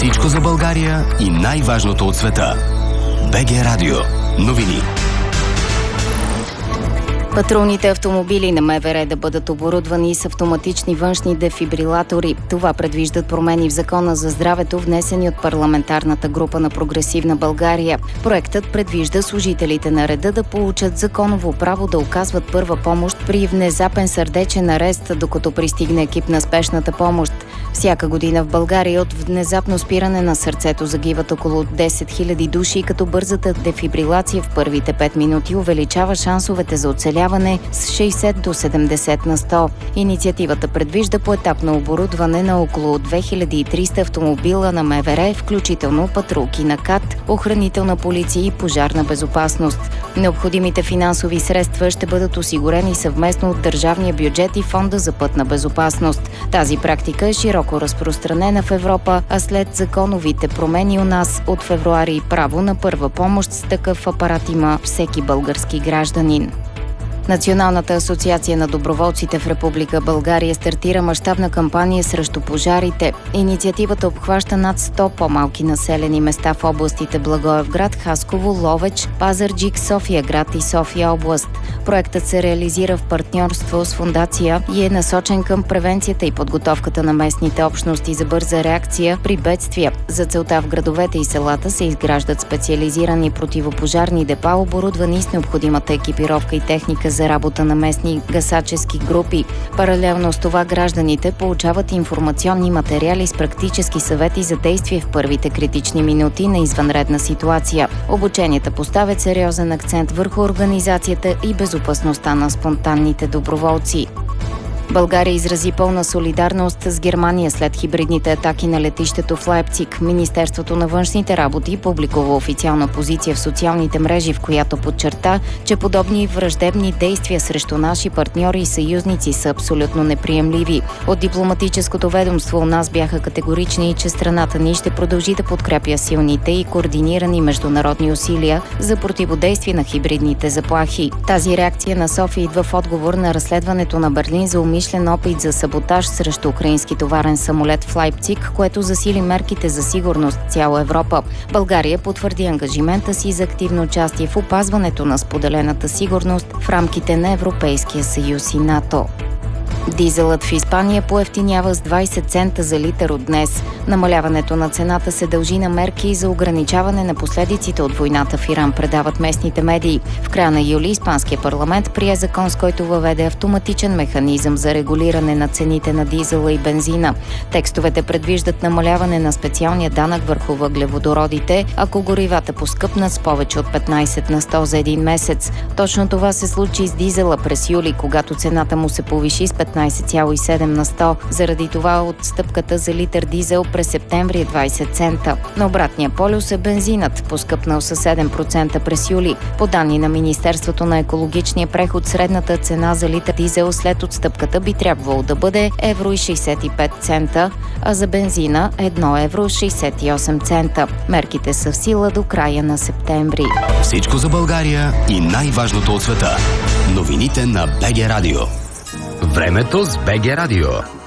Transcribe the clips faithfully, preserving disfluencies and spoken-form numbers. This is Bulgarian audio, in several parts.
Всичко за България и най-важното от света. БГ Радио. Новини. Патрулните автомобили на МВР да бъдат оборудвани с автоматични външни дефибрилатори. Това предвиждат промени в Закона за здравето, внесени от парламентарната група на Прогресивна България. Проектът предвижда служителите на реда да получат законово право да оказват първа помощ при внезапен сърдечен арест, докато пристигне екип на спешната помощ. Всяка година в България от внезапно спиране на сърцето загиват около десет хиляди души, като бързата дефибрилация в първите пет минути увеличава шансовете за оцеляване с шейсет до седемдесет на сто. Инициативата предвижда поетапно оборудване на около две хиляди и триста автомобила на МВР, включително патрулки на КАТ, охранителна полиция и пожарна безопасност. Необходимите финансови средства ще бъдат осигурени съвместно от държавния бюджет и Фонда за пътна безопасност. Тази практика е широко разпространена в Европа, а след законовите промени у нас от февруари право на първа помощ с такъв апарат има всеки български гражданин. Националната асоциация на доброволците в Република България стартира мащабна кампания срещу пожарите. Инициативата обхваща над сто по-малки населени места в областите Благоевград, Хасково, Ловеч, Пазарджик, София град и София област. Проектът се реализира в партньорство с фондация и е насочен към превенцията и подготовката на местните общности за бърза реакция при бедствия. За целта в градовете и селата се изграждат специализирани противопожарни депа, оборудвани с необходимата екипировка и техника за работа на местни гасачески групи. Паралелно с това гражданите получават информационни материали с практически съвети за действие в първите критични минути на извънредна ситуация. Обученията поставят сериозен акцент върху организацията и безопасността на спонтанните доброволци. България изрази пълна солидарност с Германия след хибридните атаки на летището в Лайпциг. Министерството на външните работи публикува официална позиция в социалните мрежи, в която подчерта, че подобни враждебни действия срещу наши партньори и съюзници са абсолютно неприемливи. От дипломатическото ведомство у нас бяха категорични, че страната ни ще продължи да подкрепя силните и координирани международни усилия за противодействие на хибридните заплахи. Тази реакция на София идва в отговор на разследването на Берлин за умишлен опит за саботаж срещу украински товарен самолет в Лайпциг, което засили мерките за сигурност в цяла Европа. България потвърди ангажимента си за активно участие в опазването на споделената сигурност в рамките на Европейския съюз и НАТО. Дизелът в Испания поевтинява с двайсет цента за литър от днес. Намаляването на цената се дължи на мерки за ограничаване на последиците от войната в Иран, предават местните медии. В края на юли Испанския парламент прие закон, с който въведе автоматичен механизъм за регулиране на цените на дизела и бензина. Текстовете предвиждат намаляване на специалния данък върху въглеводородите, ако горивата поскъпнат с повече от петнайсет на сто за един месец. Точно това се случи с дизела през юли, когато цената му се повиши с петнайсет цяло и седем на сто. Заради това отстъпката за литър дизел през септември е двайсет цента. На обратния полюс е бензинът, поскъпнал със седем процента през юли. По данни на Министерството на екологичния преход, средната цена за литър дизел след отстъпката би трябвало да бъде едно шейсет и пет цента, а за бензина едно евро шейсет и осем цента. Мерките са в сила до края на септември. Всичко за България и най-важното от света. Новините на БГ Радио. Времето с БГ Радио.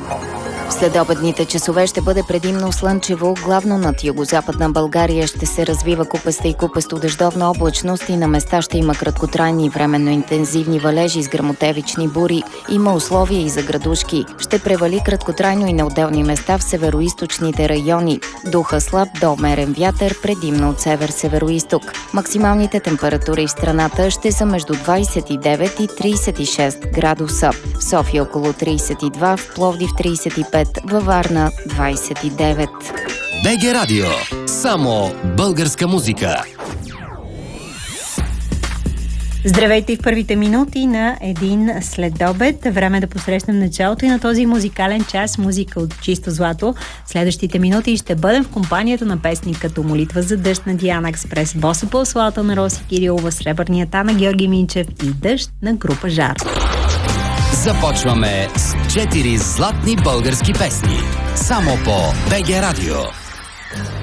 Следобедните часове ще бъде предимно слънчево, главно над югозападна България ще се развива купеста и купесто дъждовна облачност и на места ще има краткотрайни временно интензивни валежи с гръмотевични бури. Има условия и за градушки. Ще превали краткотрайно и на отделни места в североизточните райони. Духа слаб до умерен вятър, предимно от север-североизток. Максималните температури в страната ще са между двайсет и девет и трийсет и шест градуса. В София около трийсет и два, в Пловдив трийсет и пет, във Варна двайсет и девет. БГ Радио. Само българска музика. Здравейте в първите минути на един следобед. Време да посрещнем началото и на този музикален час, музика от чисто злато. В следващите минути ще бъдем в компанията на песни като Молитва за дъжд на Диана Експрес, Боса по асфалта на Роси Кирилова, Сребърния та на Георги Минчев и Дъжд на група Жар. Започваме с четири златни български песни. Само по БГ Радио.